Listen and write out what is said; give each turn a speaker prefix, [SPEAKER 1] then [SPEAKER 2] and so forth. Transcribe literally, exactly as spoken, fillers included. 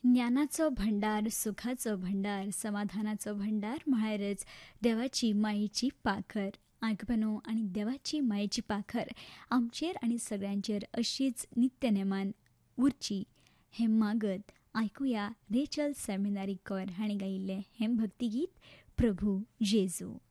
[SPEAKER 1] ज्ञानाचो भंडार, सुखाचो भंडार, समाधानाचो भंडार म्हळ्यारच देवाची मायेची पाखर. आयकपनो आनी देवाची मायेची पाखर आमचेर आनी सगळ्यांचेर अशीच नित्य नेमान उरची हें मागत आयकुया रेचल सेमिनारी कौर हाणें गायिल्लें हें भक्तिगीत प्रभू जेजू.